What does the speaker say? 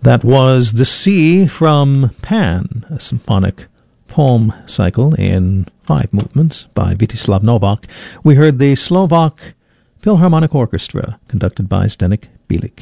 That was The Sea from Pan, a symphonic poem cycle in 5 movements by Vítislav Novák. We heard the Slovak Philharmonic Orchestra, conducted by Zdeněk Bílek.